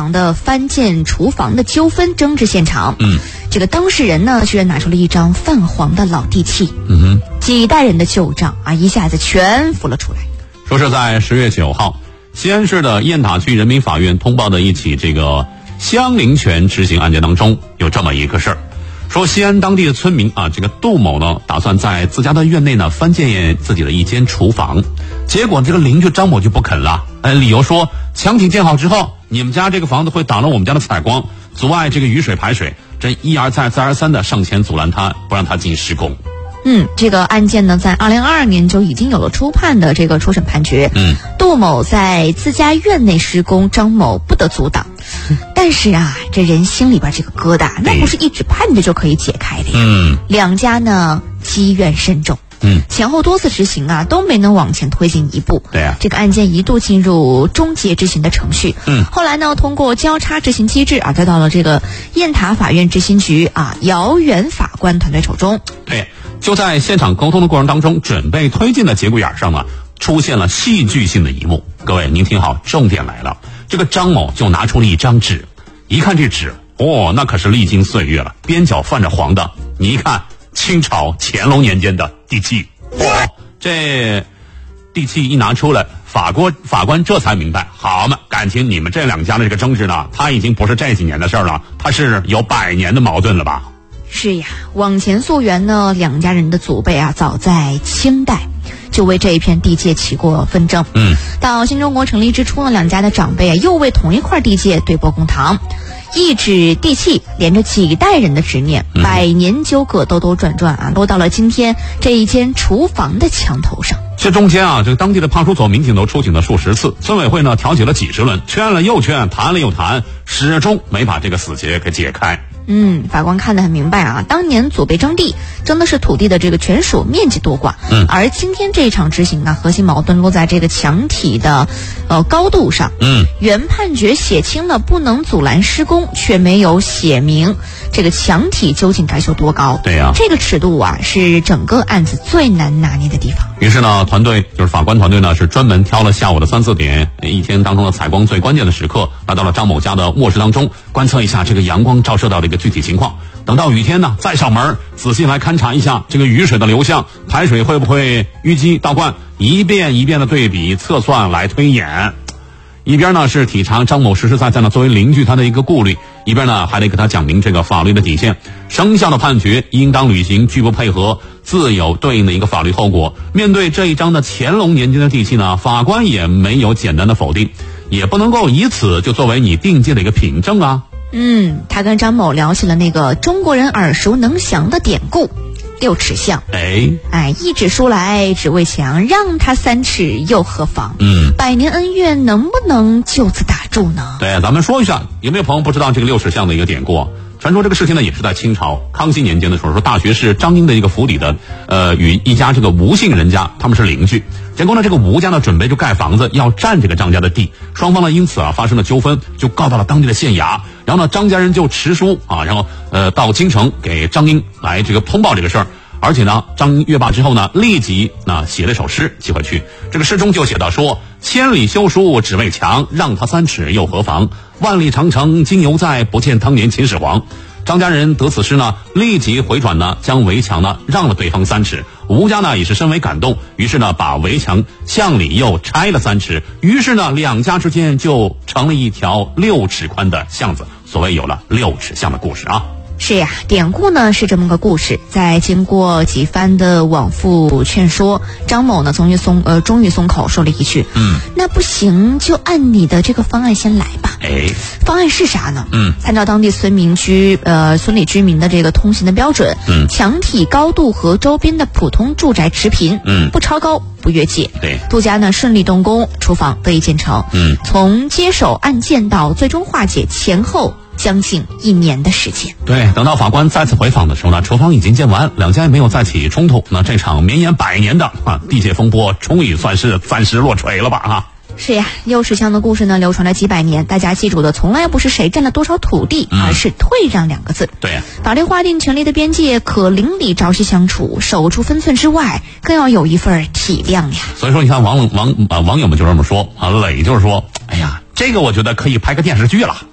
长的翻建厨房的纠纷争执现场。这个当事人呢，居然拿出了一张泛黄的老地契。几代人的旧账啊，一下子全浮了出来。 说是在10月9号，西安市的雁塔区人民法院通报的一起这个相邻权执行案件当中，有这么一个事儿。说西安当地的村民啊，这个杜某呢，打算在自家的院内呢翻建自己的一间厨房，结果这个邻居张某就不肯了，理由说墙体建好之后，你们家这个房子会挡了我们家的采光，阻碍这个雨水排水，这一而再再而三的上前阻拦他，不让他进行施工。 这个案件呢，在2022年就已经有了初判的这个初审判决。杜某在自家院内施工，张某不得阻挡。但是啊，这人心里边这个疙瘩，那不是一纸判决就可以解开的呀。两家呢积怨深重。前后多次执行啊，都没能往前推进一步。 对啊， 这个案件一度进入终结执行的程序。后来呢，通过交叉执行机制啊，再到了这个雁塔法院执行局啊姚元法官团队手中。 对，就在现场沟通的过程当中，准备推进的节骨眼上呢，出现了戏剧性的一幕。各位您听好，重点来了，这个张某就拿出了一张纸，一看这纸，那可是历经岁月了，边角泛着黄的，你一看清朝乾隆年间的地契。这地契一拿出来，法官这才明白，好嘛，感情你们这两家的这个争执呢，它已经不是这几年的事了，它是有100年的矛盾了吧。 是呀，往前溯源呢，两家人的祖辈啊，早在清代就为这一片地界起过纷争。到新中国成立之初呢，两家的长辈啊，又为同一块地界对簿公堂。一纸地契连着几代人的执念，100年纠葛兜兜转转啊，落到了今天这一间厨房的墙头上。 这中间啊，这个当地的派出所民警都出警了数十次，村委会呢调解了几十轮，劝了又劝，谈了又谈，始终没把这个死结给解开。 法官看得很明白啊，当年祖辈争地，争的是土地的这个权属面积多寡。而今天这一场执行啊，核心矛盾落在这个墙体的高度上。原判决写清了不能阻拦施工，却没有写明这个墙体究竟该修多高。 对呀， 这个尺度啊，是整个案子最难拿捏的地方。 于是呢，就是法官团队呢，是专门挑了下午的3、4点，一天当中的采光最关键的时刻，来到了张某家的卧室当中，观测一下这个阳光照射到的一个具体情况。等到雨天呢，再上门仔细来勘察一下这个雨水的流向，排水会不会淤积倒灌，一遍一遍的对比测算来推演。一边呢是体察张某实实在在呢作为邻居他的一个顾虑，一边呢还得给他讲明这个法律的底线，生效的判决应当履行，拒不配合自有对应的一个法律后果。面对这一张的乾隆年间的地契呢，法官也没有简单的否定，也不能够以此就作为你定界的一个凭证啊。 他跟张某聊起了那个中国人耳熟能详的典故，6尺巷。一纸书来只为墙，让他3尺又何妨？100年恩怨能不能就此打住呢？ 对，咱们说一下，有没有朋友不知道这个6尺巷的一个典故？传说这个事情呢，也是在清朝康熙年间的时候，说大学士张英的一个府邸的与一家这个吴姓人家，他们是邻居。结果呢，这个吴家呢准备就盖房子，要占这个张家的地，双方呢因此啊发生了纠纷，就告到了当地的县衙。然后呢，张家人就持书啊，然后到京城给张英来这个通报这个事儿。而且呢，张英阅罢之后呢，立即写了一首诗寄回去。这个诗中就写到说：千里修书只为墙，让他3尺又何妨？万里长城今犹在，不见当年秦始皇。张家人得此诗呢，立即回转呢，将围墙呢让了对方3尺。吴家呢也是深为感动，于是呢把围墙向里又拆了3尺。于是呢，两家之间就成了一条6尺宽的巷子，所谓有了6尺巷的故事啊。 是呀，典故呢是这么个故事，在经过几番的往复劝说，张某呢终于松口说了一句：那不行，就按你的这个方案先来吧。方案是啥呢？按照当地村里居民的这个通行的标准，墙体高度和周边的普通住宅持平，不超高，不越界。 对， 杜家呢顺利动工，厨房得以建成。从接手案件到最终化解，前后将近1年的时间。 对，等到法官再次回访的时候呢，厨房已经建完，两家也没有再起冲突。那这场绵延100年的地界风波，终于算是暂时落锤了吧？ 是呀，6尺巷的故事呢流传了几百年，大家记住的从来不是谁占了多少土地，而是退让2个字。 对呀， 法律划定权利的边界，可邻里朝夕相处，守住分寸之外，更要有一份体谅呀。 所以说，你看网友们就这么说磊就是说，哎呀，这个我觉得可以拍个电视剧了。